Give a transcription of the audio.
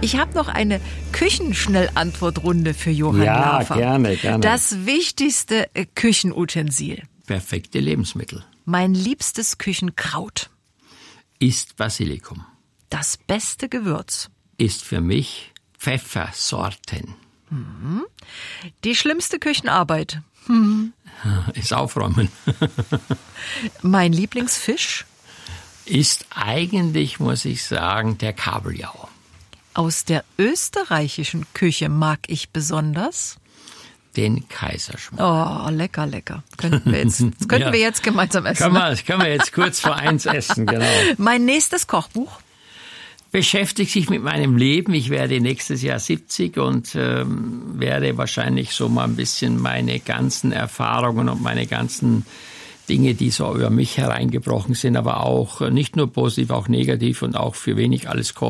Ich habe noch eine Küchenschnellantwortrunde für Johann Lafer. Ja, gerne. Das wichtigste Küchenutensil. Perfekte Lebensmittel. Mein liebstes Küchenkraut. Ist Basilikum. Das beste Gewürz. Ist für mich Pfeffersorten. Die schlimmste Küchenarbeit. Ist Aufräumen. Mein Lieblingsfisch. Ist eigentlich, muss ich sagen, der Kabeljau. Aus der österreichischen Küche mag ich besonders Den Kaiserschmarrn. Oh, lecker. Könnten wir jetzt gemeinsam essen. Können wir jetzt kurz vor 1 essen, genau. Mein nächstes Kochbuch beschäftigt sich mit meinem Leben. Ich werde nächstes Jahr 70 und werde wahrscheinlich so mal ein bisschen meine ganzen Erfahrungen und meine ganzen Dinge, die so über mich hereingebrochen sind, aber auch nicht nur positiv, auch negativ und auch für wen ich alles koche,